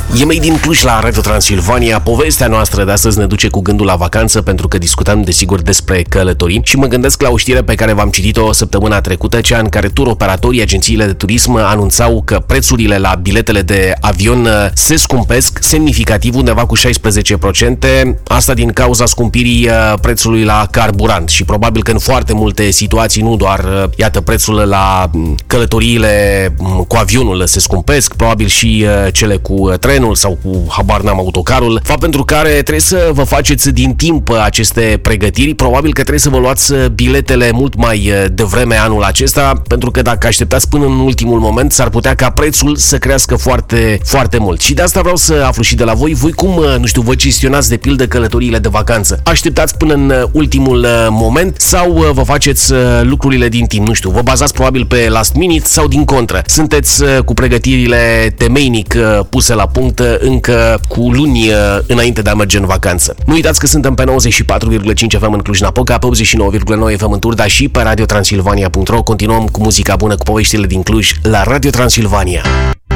E Made din Cluj la Radio Transilvania. Povestea noastră de astăzi ne duce cu gândul la vacanță, pentru că discutăm desigur despre călătorii și mă gândesc la o știre pe care v-am citit-o săptămâna trecută, cea în care turoperatorii, agențiile de turism anunțau că prețurile la biletele de avion se scumpesc semnificativ, undeva cu 16%, asta din cauza scumpirii prețului la carburant. Și probabil că în foarte multe situații, nu doar, iată, prețul la călătoriile cu avionul se scumpesc, probabil și cele cu trenul sau cu, habar n-am, autocarul, fapt pentru care trebuie să vă faceți din timp aceste pregătiri. Probabil că trebuie să vă luați biletele mult mai devreme anul acesta, pentru că dacă așteptați până în ultimul moment, s-ar putea ca prețul să crească foarte, foarte mult. Și de asta vreau să aflu și de la voi. Voi cum, nu știu, vă gestionați de pildă călătoriile de vacanță? Așteptați până în ultimul moment sau vă faceți lucrurile din timp? Nu știu, vă bazați probabil pe last minute sau din contră? Sunteți cu pregătirile temeinic puse la punct încă cu luni înainte de a merge în vacanță. Nu uitați că suntem pe 94,5 FM în Cluj-Napoca, pe 89,9 FM în Turda și pe radiotransilvania.ro. Continuăm cu muzica bună, cu poveștile din Cluj la Radio Transilvania.